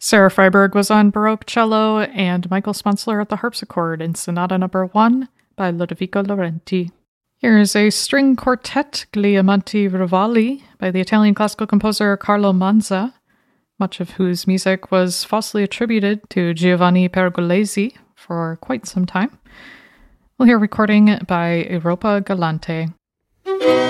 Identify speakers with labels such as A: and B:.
A: Sarah Freiberg was on Baroque cello and Michael Sponsler at the harpsichord in Sonata No. 1 by Lodovico Laurenti. Here's a string quartet, Gliamanti Rivali, by the Italian classical composer Carlo Manza, much of whose music was falsely attributed to Giovanni Pergolesi for quite some time. We'll hear a recording by Europa Galante.